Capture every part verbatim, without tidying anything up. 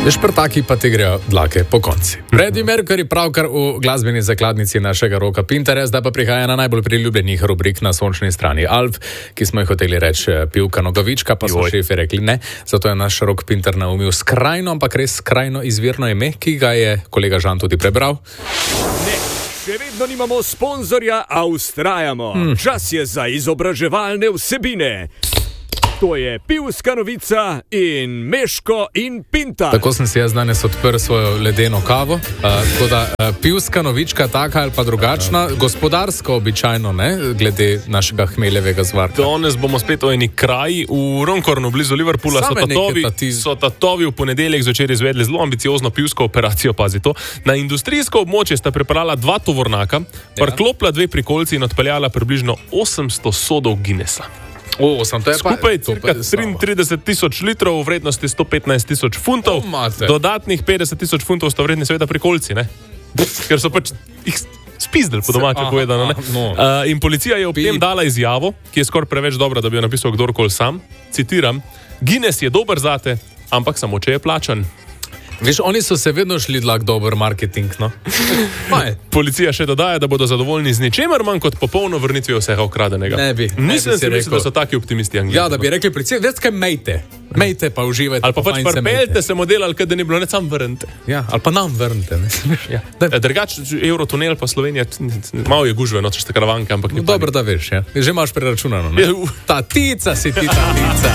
Šprtaki pa te grejo dlake po konci. Freddie Mercury pravkar v glasbeni zakladnici našega Roka Pinterja, zdaj pa prihaja na najbolj priljubljenih rubrik na sončni strani Alf, ki smo jih hoteli reči pivka nogavička, pa so šefi rekli ne, zato je naš Rok Pinter naumil skrajno, ampak res skrajno izvirno ime, ki ga je kolega Žan tudi prebral. Ne, še vedno nimamo sponzorja, a ustrajamo. Hmm. Čas je za izobraževalne vsebine. To je pivska novica in Meško in Pintar. Tako sem si jaz danes odprl svojo ledeno kavo. Uh, tako da uh, pivska novička taka ali pa drugačna, gospodarsko običajno, ne, glede našega hmeljevega zvarka. Danes bomo spet o eni kraji v Runcornu, blizu Liverpoola. So tatovi, tatiz... so tatovi v ponedeljek zvečer izvedli zelo ambiciozno pivsko operacijo, pazi to. Na industrijsko območje sta pripeljala dva tovornaka, ja. Parklopla dve prikolci in odpeljala približno osemsto sodov Guinnessa. O, sem to je Skupaj cirka triintrideset tisoč litrov, v vrednosti sto petnajst tisoč funtov. Oh, dodatnih petdeset tisoč funtov sta vredni seveda prikolci, ne? Ker so pač jih spizdali, po domače povedano, ne? No. Uh, in policija je ob tem dala izjavo, ki je skoraj preveč dobra, da bi jo napisal kdorkoli sam. Citiram: Guinness je dober zate, ampak samo če je plačan. Veš, oni so se vedno šli dlak dober marketing, no. Policija še dodaja, da bodo zadovoljni z ničemer manj kot popolno vrnitvijo vsega ukradenega. Ne bi. Nisem si rekel, da so taki optimisti Angliji. Ja, da bi rekli policija, več kaj mejte. Mejte pa uživajte. Ali pa pač parpeljte se model, ali kaj da ni bilo, ne sam vrnite. Ja, ali pa nam vrnite, ne. Ja. Drugač, Eurotunel pa Slovenija, malo je gužve, nočeš te karavanke, ampak ni no, dobro, da veš, ja. Že imaš preračunano, ne. Ta tica si ti, ta tica.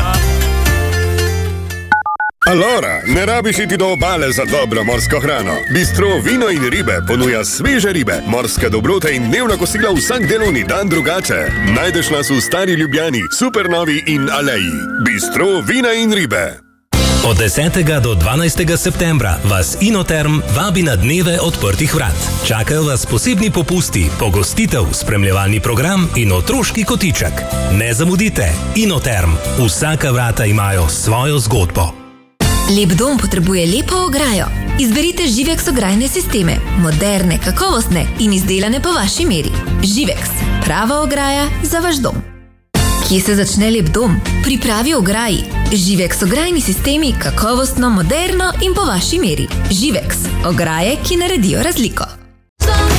Alora, ne rabiš iti do obale za dobro morsko hrano. Bistro Vino in ribe ponuja sveže ribe, morske dobrote in dnevna kosila vsak delovni dan drugače. Najdeš nas v Stari Ljubljani, Supernovi in Aleji. Bistro Vina in ribe. Od desetega do dvanajstega septembra vas Inoterm vabi na dneve odprtih vrat. Čakajo vas posebni popusti, pogostitev, spremljevalni program in otroški kotiček. Ne zamudite, Inoterm. Vsaka vrata imajo svojo zgodbo. Lep dom potrebuje lepo ograjo. Izberite Živex ograjne sisteme, moderne, kakovostne in izdelane po vaši meri. Živex, prava ograja za vaš dom. Kje se začne lep dom? Pri pravi ograji. Živex ograjni sistemi, kakovostno, moderno in po vaši meri. Živex, ograje, ki naredijo razliko.